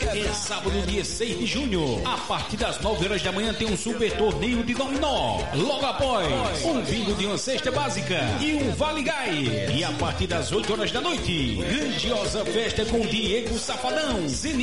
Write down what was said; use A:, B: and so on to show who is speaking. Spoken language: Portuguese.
A: é sábado, dia 6 de junho. A partir das 9 horas da manhã tem um super torneio de dominó. Logo após, um bingo de uma cesta básica e um Vale Gás. E a partir das 8 horas da noite, grandiosa festa com Diego Safadão,